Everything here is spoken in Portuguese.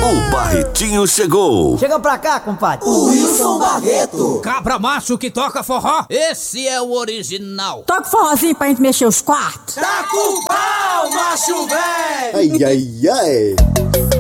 O Barretinho chegou. Chega pra cá, compadre. O Wilson Barreto. Cabra macho que toca forró, esse é o original. Toca forrozinho pra gente mexer os quartos. Tá com pau, macho velho. Ai, ai, ai.